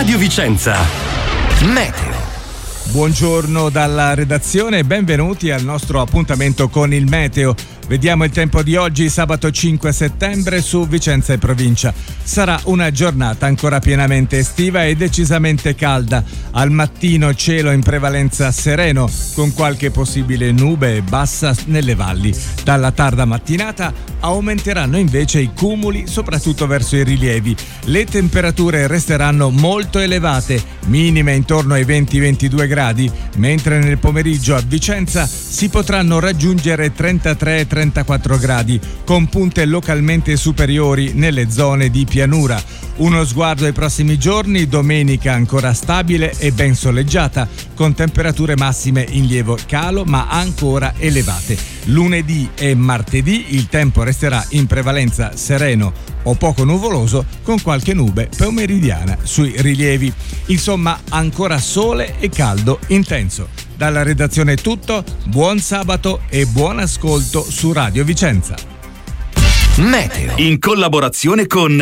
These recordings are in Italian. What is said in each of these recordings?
Radio Vicenza. Meteo. Buongiorno dalla redazione e benvenuti al nostro appuntamento con il meteo. Vediamo il tempo di oggi, sabato 5 settembre, su Vicenza e provincia. Sarà una giornata ancora pienamente estiva e decisamente calda. Al mattino cielo in prevalenza sereno, con qualche possibile nube bassa nelle valli. Dalla tarda mattinata aumenteranno invece i cumuli, soprattutto verso i rilievi. Le temperature resteranno molto elevate, minime intorno ai 20-22 gradi, mentre nel pomeriggio a Vicenza si potranno raggiungere 33-34 gradi, con punte localmente superiori nelle zone di pianura. Uno sguardo ai prossimi giorni: domenica ancora stabile e ben soleggiata, con temperature massime in lieve calo ma ancora elevate. Lunedì e martedì il tempo resterà in prevalenza sereno o poco nuvoloso, con qualche nube pomeridiana sui rilievi. Insomma, ancora sole e caldo intenso. Dalla redazione è tutto, buon sabato e buon ascolto su Radio Vicenza. Meteo, in collaborazione con...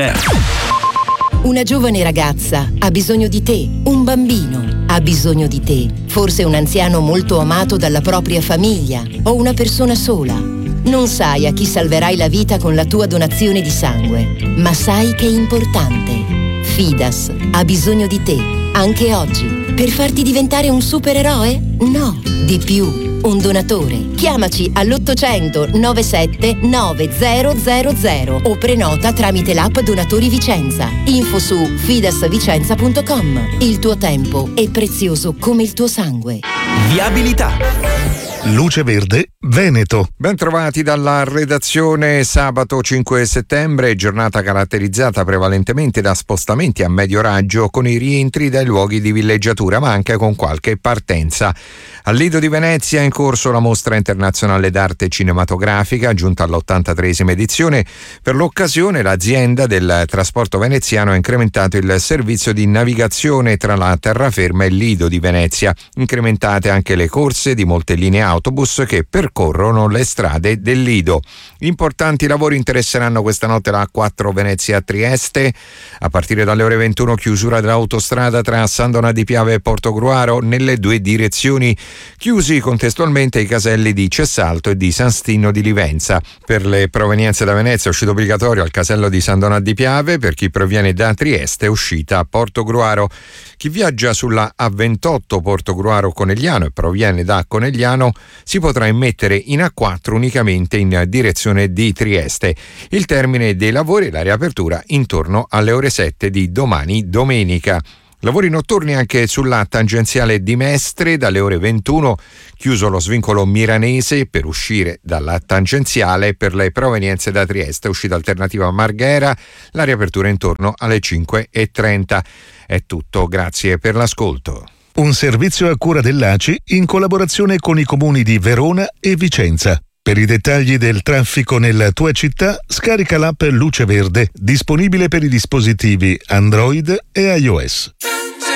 Una giovane ragazza ha bisogno di te, un bambino ha bisogno di te, forse un anziano molto amato dalla propria famiglia o una persona sola. Non sai a chi salverai la vita con la tua donazione di sangue, ma sai che è importante. Fidas ha bisogno di te, anche oggi, per farti diventare un supereroe? No, di più. Un donatore. Chiamaci all'800 97 9000 o prenota tramite l'app Donatori Vicenza. Info su fidasvicenza.com. Il tuo tempo è prezioso come il tuo sangue. Viabilità. Luce Verde Veneto. Ben trovati dalla redazione. Sabato 5 settembre, giornata caratterizzata prevalentemente da spostamenti a medio raggio, con i rientri dai luoghi di villeggiatura, ma anche con qualche partenza. Al Lido di Venezia è in corso la mostra internazionale d'arte cinematografica, giunta all'83esima edizione. Per l'occasione l'azienda del trasporto veneziano ha incrementato il servizio di navigazione tra la terraferma e il Lido di Venezia. Incrementate anche le corse di molte linee autobus che percorrono le strade del Lido. Importanti lavori interesseranno questa notte la A4 Venezia-Trieste. A partire dalle ore 21 chiusura dell'autostrada tra San Donà di Piave e Portogruaro nelle due direzioni. Chiusi contestualmente i caselli di Cessalto e di San Stino di Livenza. Per le provenienze da Venezia uscita obbligatorio al casello di San Donà di Piave, per chi proviene da Trieste uscita a Portogruaro. Chi viaggia sulla A28 Portogruaro-Conegliano e proviene da Conegliano si potrà immettere in A4 unicamente in direzione di Trieste. Il termine dei lavori e la riapertura intorno alle ore 7 di domani domenica. Lavori notturni anche sulla tangenziale di Mestre dalle ore 21, chiuso lo svincolo miranese per uscire dalla tangenziale. Per le provenienze da Trieste, uscita alternativa Marghera, la riapertura intorno alle 5:30. È tutto, grazie per l'ascolto. Un servizio a cura dell'ACI in collaborazione con i comuni di Verona e Vicenza. Per i dettagli del traffico nella tua città, scarica l'app Luce Verde, disponibile per i dispositivi Android e iOS.